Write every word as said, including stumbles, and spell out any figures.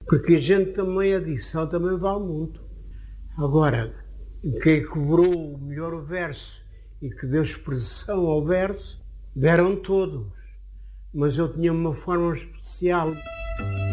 Porque a gente também, a adição também vale muito. Agora, quem cobrou o melhor verso e que deu expressão ao verso, deram todos. Mas eu tinha uma forma especial.